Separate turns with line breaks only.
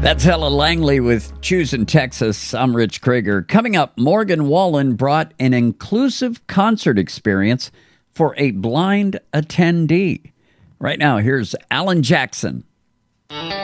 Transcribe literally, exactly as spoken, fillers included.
That's Ella Langley with Choosing Texas. I'm Rich Krieger. Coming up, Morgan Wallen brought an inclusive concert experience for a blind attendee. Right now, here's Alan Jackson.